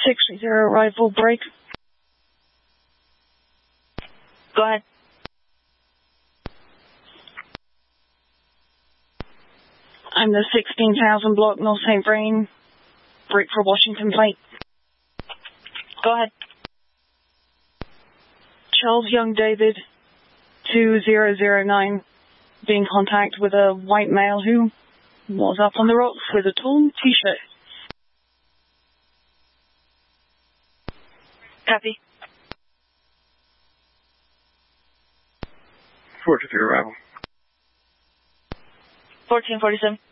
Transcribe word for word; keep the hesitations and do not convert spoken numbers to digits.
sixty rifle break. Go ahead. I'm the sixteen thousand block North Saint Vrain, break for Washington Plate. Go ahead. Charles Young David, two zero zero nine, be in contact with a white male who was up on the rocks with a torn t-shirt. Copy. four two three arrival. fourteen forty-seven.